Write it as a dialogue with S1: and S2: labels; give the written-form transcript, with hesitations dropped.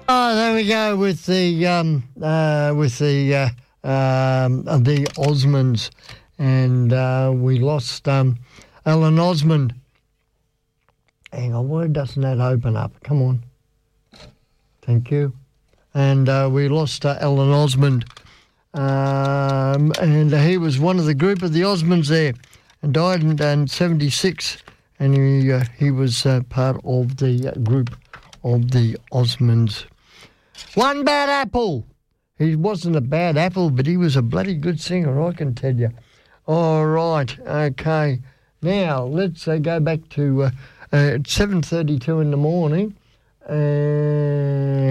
S1: Oh, there we go with the Osmonds, and we lost Alan Osmond. Hang on, why doesn't that open up? Come on. Thank you. And we lost Alan Osmond, and he was one of the group of the Osmonds there, and died in 76, and he was part of the group of the Osmonds. One Bad Apple. He wasn't a bad apple, but he was a bloody good singer, I can tell you. All right, okay. Now, let's go back to 7:32 in the morning, and